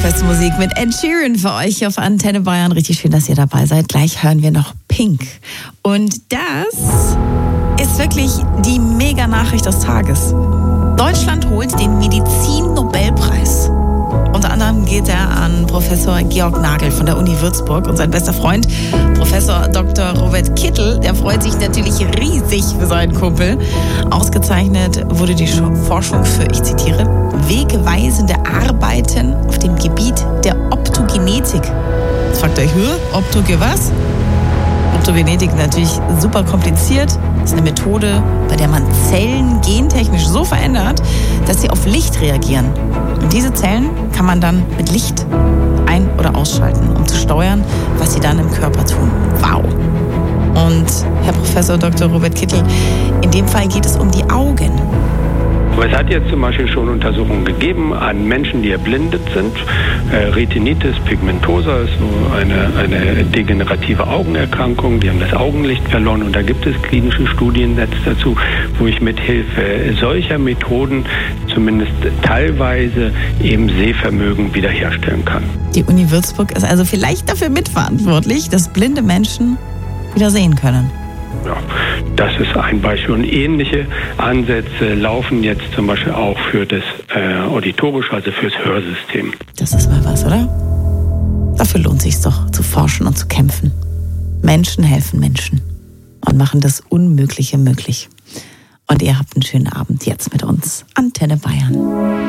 Oktoberfestmusik mit Ed Sheeran für euch auf Antenne Bayern. Richtig schön, dass ihr dabei seid. Gleich hören wir noch Pink. Und das ist wirklich die Mega-Nachricht des Tages. Deutschland holt den Medizin-Nobelpreis. Unter anderem geht er an Professor Georg Nagel von der Uni Würzburg und sein bester Freund, Professor Dr. Robert Kittel, der freut sich natürlich riesig für seinen Kumpel. Ausgezeichnet wurde die Forschung für, ich zitiere, wegweisende Arbeiten auf dem Gebiet der Optogenetik. Jetzt fragt ihr euch, was? Optogenetik natürlich super kompliziert. Das ist eine Methode, bei der man Zellen gentechnisch so verändert, dass sie auf Licht reagieren. Und diese Zellen kann man dann mit Licht ein- oder ausschalten, um zu steuern, was sie dann im Körper tun. Wow! Und Herr Professor Dr. Robert Kittel, in dem Fall geht es um die Augen. Aber es hat jetzt zum Beispiel schon Untersuchungen gegeben an Menschen, die erblindet sind. Retinitis pigmentosa ist so eine degenerative Augenerkrankung. Die haben das Augenlicht verloren und da gibt es klinische Studien jetzt dazu, wo ich mit Hilfe solcher Methoden zumindest teilweise eben Sehvermögen wiederherstellen kann. Die Uni Würzburg ist also vielleicht dafür mitverantwortlich, dass blinde Menschen wieder sehen können. Ja, das ist ein Beispiel. Und ähnliche Ansätze laufen jetzt zum Beispiel auch für das auditorische, also fürs Hörsystem. Das ist mal was, oder? Dafür lohnt es sich doch, zu forschen und zu kämpfen. Menschen helfen Menschen und machen das Unmögliche möglich. Und ihr habt einen schönen Abend jetzt mit uns. Antenne Bayern.